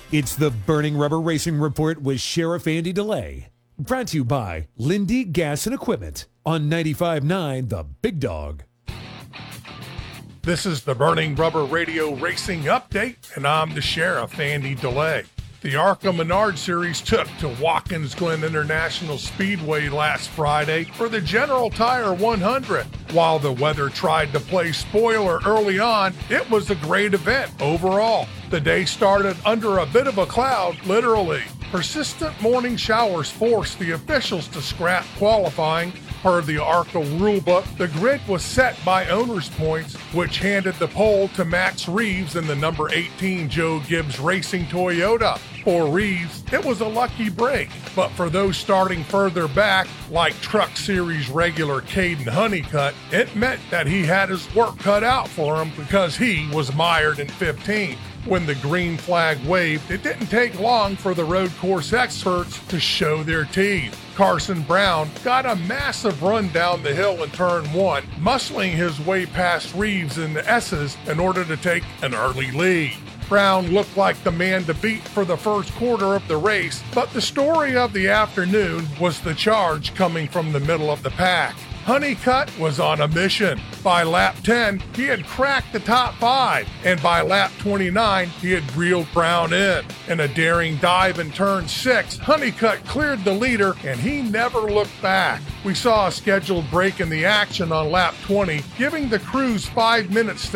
It's the Burning Rubber Racing Report with Sheriff Andy DeLay. Brought to you by Lindy Gas and Equipment on 95.9 The Big Dog. This is the Burning Rubber Radio Racing Update, and I'm the Sheriff, Andy DeLay. The ARCA Menard Series took to Watkins Glen International Speedway last Friday for the General Tire 100. While the weather tried to play spoiler early on, it was a great event overall. The day started under a bit of a cloud, literally. Persistent morning showers forced the officials to scrap qualifying. Per the ARCA rulebook, the grid was set by owner's points, which handed the pole to Max Reeves in the number 18 Joe Gibbs Racing Toyota. For Reeves, it was a lucky break, but for those starting further back, like Truck Series regular Caden Honeycutt, it meant that he had his work cut out for him because he was mired in 15. When the green flag waved, it didn't take long for the road course experts to show their teeth. Carson Brown got a massive run down the hill in turn 1, muscling his way past Reeves in the S's in order to take an early lead. Brown looked like the man to beat for the first quarter of the race, but the story of the afternoon was the charge coming from the middle of the pack. Honeycutt was on a mission. By lap 10, he had cracked the top 5, and by lap 29, he had reeled Brown in. In a daring dive in turn 6, Honeycutt cleared the leader, and he never looked back. We saw a scheduled break in the action on lap 20, giving the crews 5 minutes